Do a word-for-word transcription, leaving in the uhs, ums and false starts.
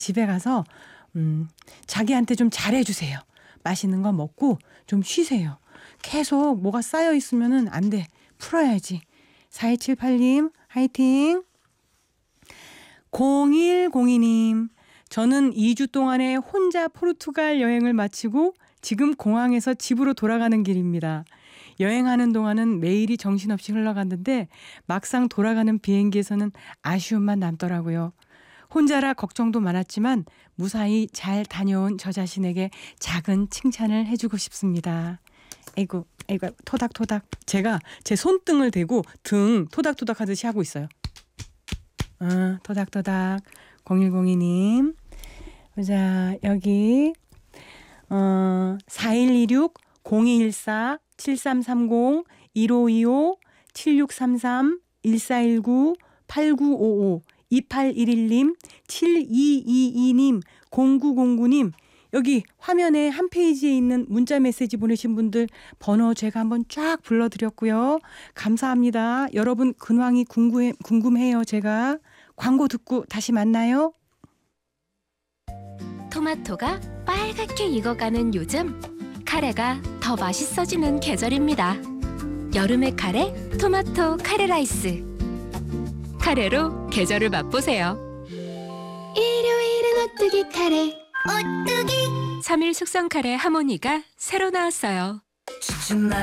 집에 가서 음, 자기한테 좀 잘해주세요. 맛있는 거 먹고 좀 쉬세요. 계속 뭐가 쌓여 있으면은 안 돼. 풀어야지. 사이칠팔 님 화이팅. 공일공이 님 저는 이 주 동안에 혼자 포르투갈 여행을 마치고 지금 공항에서 집으로 돌아가는 길입니다. 여행하는 동안은 매일이 정신없이 흘러갔는데 막상 돌아가는 비행기에서는 아쉬움만 남더라고요. 혼자라 걱정도 많았지만 무사히 잘 다녀온 저 자신에게 작은 칭찬을 해주고 싶습니다. 아이고, 아이고, 토닥토닥. 제가 제 손등을 대고 등 토닥토닥 하듯이 하고 있어요. 어, 토닥토닥. 공일공이 님. 자, 여기 어, 사일이육 공이일사 칠삼삼공 일오이오 칠육삼삼 일사일구 팔구오오 이팔일일 님 칠이이이 님 공구공구 님 여기 화면에 한 페이지에 있는 문자 메시지 보내신 분들 번호 제가 한번 쫙 불러드렸고요. 감사합니다. 여러분 근황이 궁금해, 궁금해요. 제가 광고 듣고 다시 만나요. 토마토가 빨갛게 익어가는 요즘 카레가 더 맛있어지는 계절입니다. 여름의 카레, 토마토 카레 라이스. 카레로 계절을 맛보세요. 일요일은 오뚜기 카레. 오뚜기. 삼 일 숙성 카레 하모니가 새로 나왔어요.